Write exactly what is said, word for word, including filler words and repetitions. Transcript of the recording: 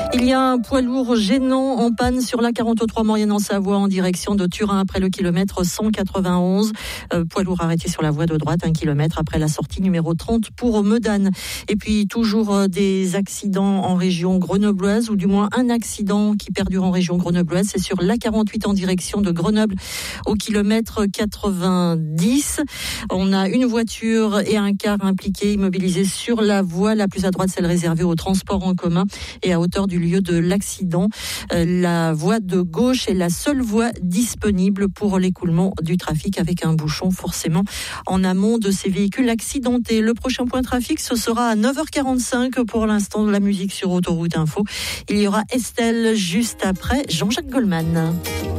Il y a un poids lourd gênant en panne sur l'A quarante-trois Maurienne-en-Savoie en direction de Turin après le kilomètre cent quatre-vingt-onze. Euh, poids lourd arrêté sur la voie de droite, un kilomètre après la sortie numéro trente pour Medane. Et puis toujours euh, des accidents en région grenobloise, ou du moins un accident qui perdure en région grenobloise. C'est sur l'A quarante-huit en direction de Grenoble au kilomètre quatre-vingt-dix. On a une voiture et un car impliqués, immobilisés sur la voie la plus à droite, celle réservée au transport en commun et à hauteur du lieu de l'accident. Euh, la voie de gauche est la seule voie disponible pour l'écoulement du trafic, avec un bouchon forcément en amont de ces véhicules accidentés. Le prochain point trafic, ce sera à neuf heures quarante-cinq. Pour l'instant, de la musique sur Autoroute Info. Il y aura Estelle juste après Jean-Jacques Goldman.